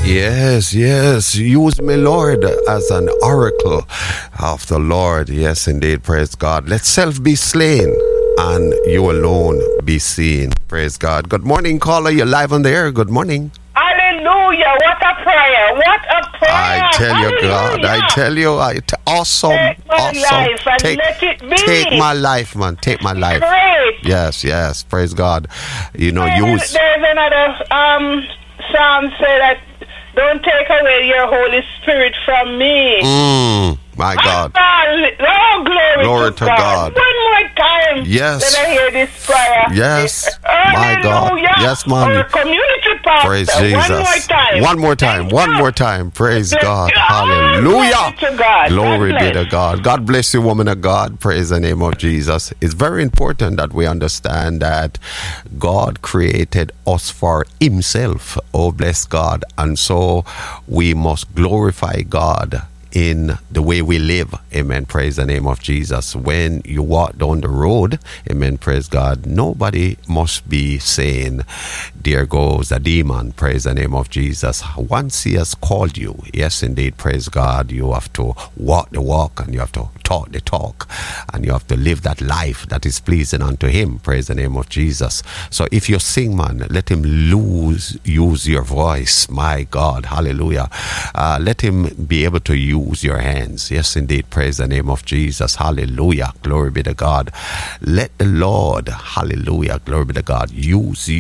Yes, yes. Use me, Lord, as an oracle of the Lord. Yes, indeed. Praise God. Let self be slain and you alone be seen. Praise God. Good morning, caller. You're live on the air. Good morning. Hallelujah. What a prayer. What a prayer. I tell you, Hallelujah. God. I tell you. Awesome. Take my Awesome. life and let it be. Take my life, man. Take my life. Great. Yes, yes. Praise God. You know, There's another psalm say that don't take away your Holy Spirit from me. My God. Oh, glory to God. One more time. Yes. Let I hear this prayer. Yes. My God. Yes, man. Our community pastor. Praise Jesus. One more time. One more time. One more time. Praise God. Hallelujah. Glory to God. Glory be to God. God bless you, woman of God. Praise the name of Jesus. It's very important that we understand that God created us for himself. Oh, bless God. And so we must glorify God in the way we live. Amen. Praise the name of Jesus. When you walk down the road, amen, praise God, nobody must be saying, there goes a demon. Praise the name of Jesus. Once he has called you, yes, indeed, praise God, you have to walk the walk and you have to talk the talk and you have to live that life that is pleasing unto him. Praise the name of Jesus. So if you sing, man, let him use your voice. My God. Hallelujah. Let him be able to use your hands. Yes, indeed. Praise the name of Jesus. Hallelujah. Glory be to God. Let the Lord, hallelujah, glory be to God, use you.